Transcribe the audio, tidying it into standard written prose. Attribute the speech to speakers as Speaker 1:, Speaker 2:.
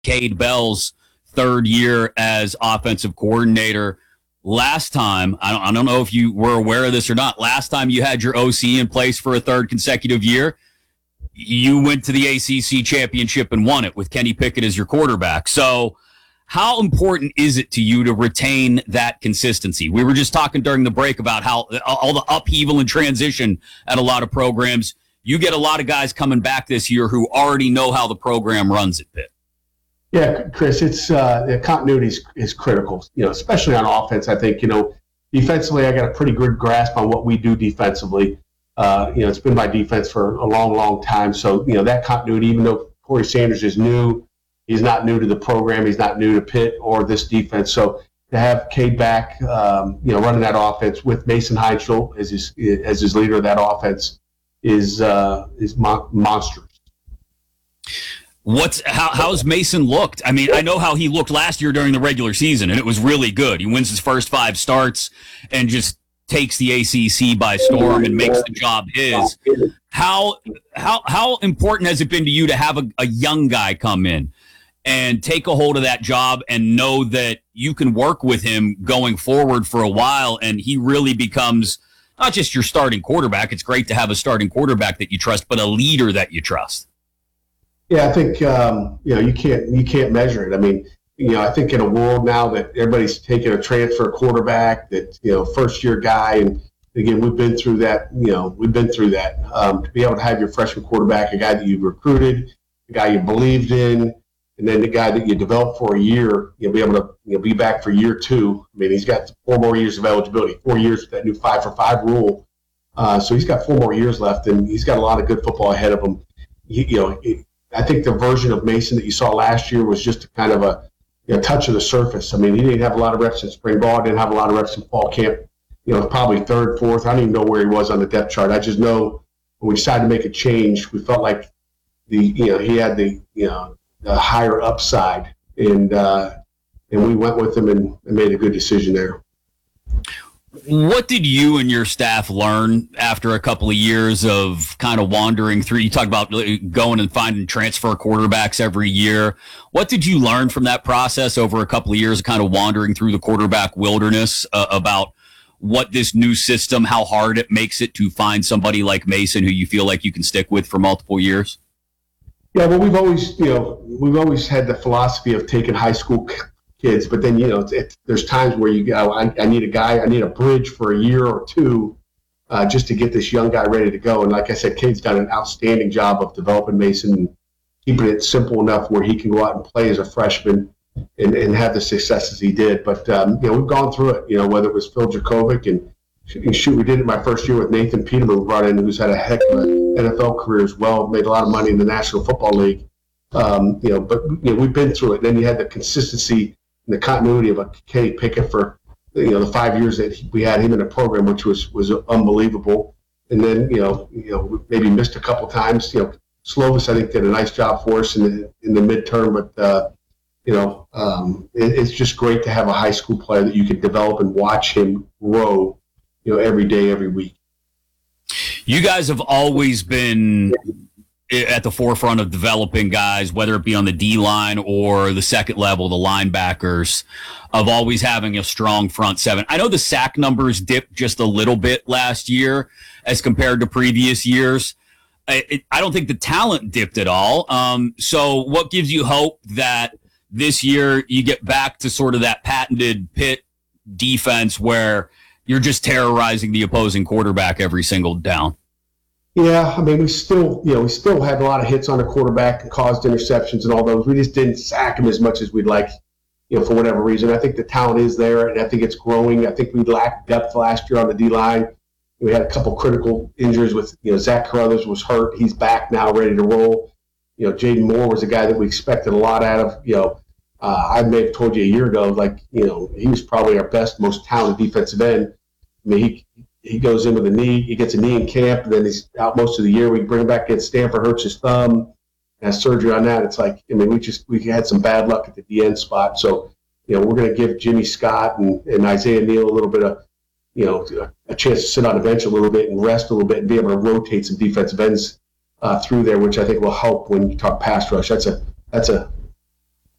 Speaker 1: Cade Bell's third year as offensive coordinator. Last time, I don't know if you were aware of this or not, last time you had your OC in place for a third consecutive year, you went to the ACC championship and won it with Kenny Pickett as your quarterback. So how important is it to you to retain that consistency? We were just talking during the break about how all the upheaval and transition at a lot of programs. You get a lot of guys coming back this year who already know how the program runs at Pitt.
Speaker 2: Yeah, Chris, it's the continuity is critical, especially on offense. I think, defensively, I got a pretty good grasp on what we do defensively. It's been my defense for a long, long time. So, that continuity, even though Corey Sanders is new, he's not new to the program. He's not new to Pitt or this defense. So to have Cade back, running that offense with Mason Heinschel as his leader of that offense is monstrous.
Speaker 1: How's Mason looked? I mean, I know how he looked last year during the regular season, and it was really good. He wins his first 5 starts and just takes the ACC by storm and makes the job his. How important has it been to you to have a young guy come in and take a hold of that job and know that you can work with him going forward for a while, and he really becomes not just your starting quarterback? It's great to have a starting quarterback that you trust, but a leader that you trust.
Speaker 2: Yeah, I think you can't measure it. I mean, I think in a world now that everybody's taking a transfer quarterback, that first year guy, and again we've been through that. To be able to have your freshman quarterback, a guy that you've recruited, a guy you believed in, and then the guy that you developed for a year, you'll be able to be back for year 2. I mean, he's got 4 more years of eligibility, 4 years with that new 5-for-5 rule. So he's got 4 more years left, and he's got a lot of good football ahead of him. I think the version of Mason that you saw last year was just kind of a touch of the surface. I mean, he didn't have a lot of reps in spring ball, didn't have a lot of reps in fall camp. Probably 3rd, 4th. I don't even know where he was on the depth chart. I just know when we decided to make a change, we felt like he had the higher upside, and we went with him and made a good decision there.
Speaker 1: What did you and your staff learn after a couple of years of kind of wandering through? You talked about going and finding transfer quarterbacks every year. What did you learn from that process over a couple of years of kind of wandering through the quarterback wilderness about what this new system, how hard it makes it to find somebody like Mason who you feel like you can stick with for multiple years?
Speaker 2: Yeah, well, we've always had the philosophy of taking high school kids, but then there's times where you go, I need a guy, I need a bridge for a year or 2 just to get this young guy ready to go. And like I said, Cade's done an outstanding job of developing Mason and keeping it simple enough where he can go out and play as a freshman and have the successes he did. But we've gone through it. Whether it was Phil Jakovic and we did it my first year with Nathan Peterman, who brought in, who's had a heck of an NFL career as well, made a lot of money in the National Football League. But we've been through it. And then you had the consistency and the continuity of a Kenny Pickett for the 5 years that we had him in the program, which was unbelievable. And then maybe missed a couple times. Slovis, I think, did a nice job for us in the midterm, but it's just great to have a high school player that you can develop and watch him grow every day, every week.
Speaker 1: You guys have always been at the forefront of developing guys, whether it be on the D-line or the second level, the linebackers, of always having a strong front seven. I know the sack numbers dipped just a little bit last year as compared to previous years. I don't think the talent dipped at all. So what gives you hope that this year you get back to sort of that patented Pitt defense where you're just terrorizing the opposing quarterback every single down?
Speaker 2: Yeah, I mean, we still had a lot of hits on the quarterback and caused interceptions and all those. We just didn't sack him as much as we'd like, for whatever reason. I think the talent is there, and I think it's growing. I think we lacked depth last year on the D-line. We had a couple critical injuries with, Zach Carruthers was hurt. He's back now, ready to roll. Jaden Moore was a guy that we expected a lot out of. I may have told you a year ago, he was probably our best, most talented defensive end. I mean, he goes in with a knee. He gets a knee in camp, and then he's out most of the year. We bring him back against Stanford, hurts his thumb, has surgery on that. It's we had some bad luck at the DN spot. So, we're going to give Jimmy Scott and Isaiah Neal a little bit of, a chance to sit on the bench a little bit and rest a little bit and be able to rotate some defensive ends through there, which I think will help when you talk pass rush. That's a